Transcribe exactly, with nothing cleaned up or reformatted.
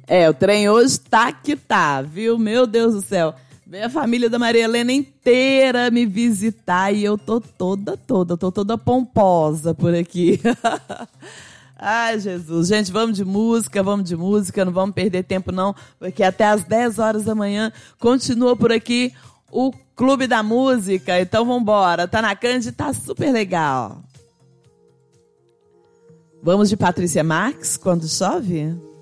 É, o trem hoje tá que tá, viu? Meu Deus do céu. Veio a família da Maria Helena inteira me visitar e eu tô toda, toda, tô toda pomposa por aqui. Ai, Jesus. Gente, vamos de música, vamos de música, não vamos perder tempo não, porque até às dez horas da manhã continua por aqui o Clube da Música. Então vambora, tá na Cândido, tá super legal. Vamos de Patrícia Marques, Quando Chove?